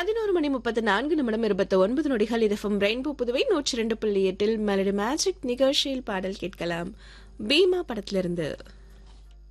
11:34 இது FM rainbow Puduvai 102.8 melody magic நிகழ்ச்சியில் பாடல் கேட்கலாம். பீமா படத்திலிருந்து